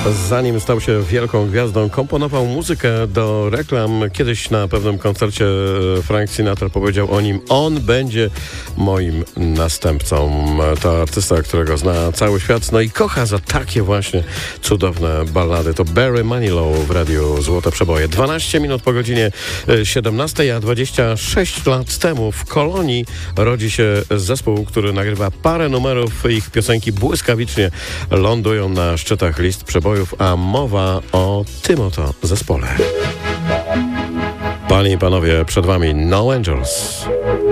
Zanim stał się wielką gwiazdą, komponował muzykę do reklam. Kiedyś na pewnym koncercie Frank Sinatra powiedział o nim: on będzie moim następcą. To artysta, którego zna cały świat, no i kocha za takie właśnie cudowne ballady. To Barry Manilow w radiu Złote Przeboje. 12 minut po godzinie 17, a 26 lat temu w Kolonii rodzi się zespół, który nagrywa parę numerów. Ich piosenki błyskawicznie lądują na szczytach list przebojów, a mowa o tym oto zespole. Panie i panowie, przed wami No Angels.